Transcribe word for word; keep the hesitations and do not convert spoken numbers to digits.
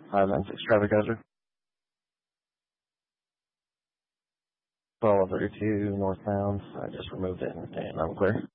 five nine six traffic hazard. twelve thirty-two northbound. I just removed it and I'm clear.